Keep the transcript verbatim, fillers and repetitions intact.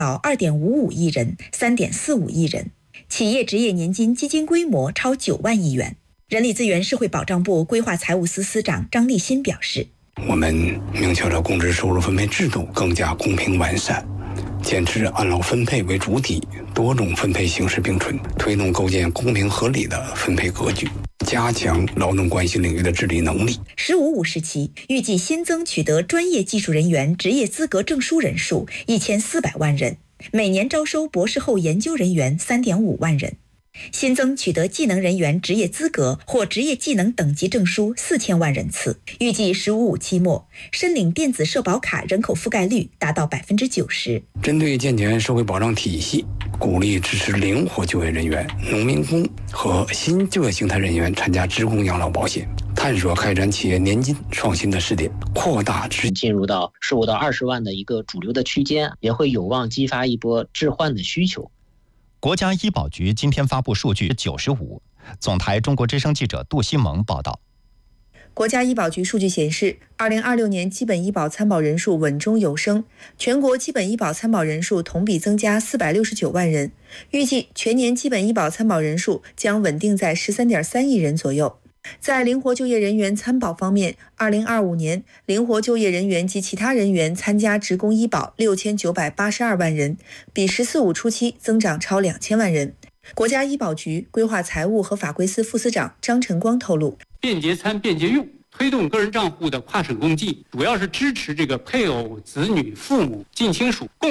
保二点五五亿人、三点四五亿人，企业职业年金基金规模超九万亿元。人力资源社会保障部规划财务司司长张立新表示， 我们明确了工资收入分配制度更加公平完善，坚持按劳分配为主体，多种分配形式并存，推动构建公平合理的分配格局，加强劳动关系领域的治理能力。 十五五时期，预计新增取得专业技术人员职业资格证书人数一千四百万人，每年招收博士后研究人员三点五万人。新增取得技能人员职业资格或职业技能等级证书四千万人次，预计“十五五”期末申领电子社保卡人口覆盖率达到百分之九十。 针对健全社会保障体系，鼓励支持灵活就业人员、农民工和新就业形态人员参加职工养老保险，探索开展企业年金创新的试点，扩大职进入到十五到二十万的一个主流的区间，也会有望激发一波置换的需求。 国家医保局今天发布数据九十五。总台中国之声记者杜新萌报道。 国家医保局数据显示，二零二六年基本医保参保人数稳中有升，全国基本医保参保人数同比增加四百六十九万人，预计全年基本医保参保人数将稳定在十三点三亿人左右。在灵活就业人员参保方面，二零二五年灵活就业人员及其他人员参加职工医保六千九百八十二万人，比“十四五”初期增长超两千万人。国家医保局规划财务和法规司副司长张晨光透露， 便捷参、便捷用，推动个人账户的跨省共济，主要是支持这个配偶、子女、父母、近亲属共